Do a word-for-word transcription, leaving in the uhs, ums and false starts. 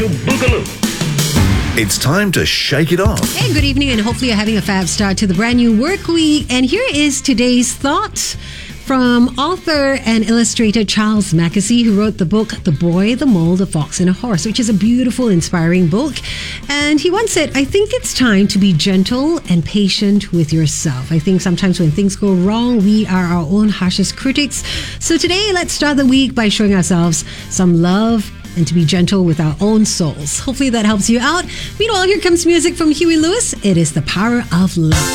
Social Boogaloo. It's time to shake it off. Hey, good evening, and hopefully you're having a fab start to the brand new work week. And here is today's thought from author and illustrator Charles Mackesy, who wrote the book The Boy, the Mole, the Fox and a Horse, which is a beautiful, inspiring book. And he once said, I think it's time to be gentle and patient with yourself. I think sometimes when things go wrong, we are our own harshest critics. So today, let's start the week by showing ourselves some love and to be gentle with our own souls. Hopefully that helps you out. Meanwhile, here comes music from Huey Lewis. It is The Power of Love.